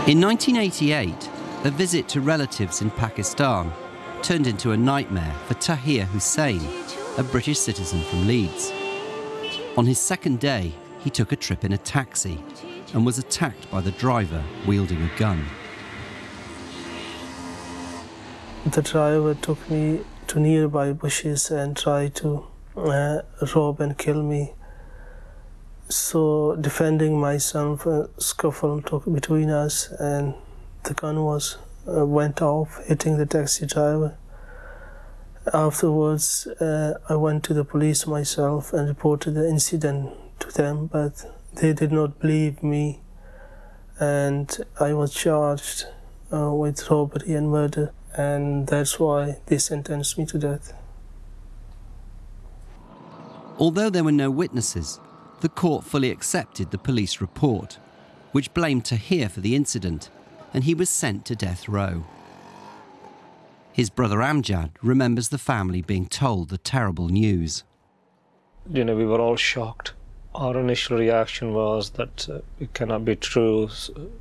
In 1988, a visit to relatives in Pakistan turned into a nightmare for Tahir Hussain, a British citizen from Leeds. On his second day, he took a trip in a taxi and was attacked by the driver wielding a gun. The driver took me to nearby bushes and tried to rob and kill me. So, defending myself, a scuffle took between us and the gun went off, hitting the taxi driver. Afterwards, I went to the police myself and reported the incident to them, but they did not believe me, and I was charged with robbery and murder, and that's why they sentenced me to death. Although there were no witnesses, the court fully accepted the police report, which blamed Tahir for the incident, and he was sent to death row. His brother Amjad remembers the family being told the terrible news. We were all shocked. Our initial reaction was that it cannot be true.